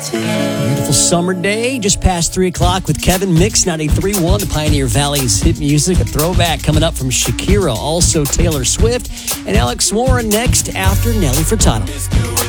Beautiful summer day, just past 3 o'clock with Kevin Mix 93.1, the Pioneer Valley's hit music. A throwback coming up from Shakira, also Taylor Swift, and Alex Warren next after Nelly Furtado.